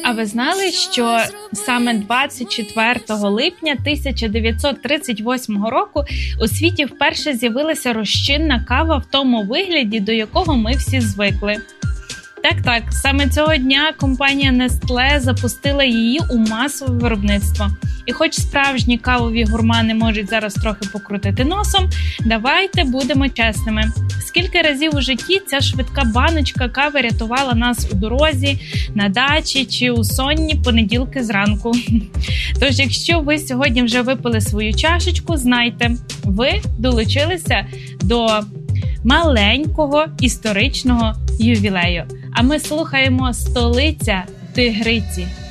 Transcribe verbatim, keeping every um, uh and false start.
А ви знали, що саме двадцять четвертого липня тисяча дев'ятсот тридцять восьмого року у світі вперше з'явилася розчинна кава в тому вигляді, до якого ми всі звикли? Так-так, саме цього дня компанія Nestlé запустила її у масове виробництво. І хоч справжні кавові гурмани можуть зараз трохи покрутити носом, давайте будемо чесними. Скільки разів у житті ця швидка баночка кави рятувала нас у дорозі, на дачі чи у сонні понеділки зранку. Тож, якщо ви сьогодні вже випили свою чашечку, знайте, ви долучилися до маленького історичного ювілею. А ми слухаємо «Столиця тигриці».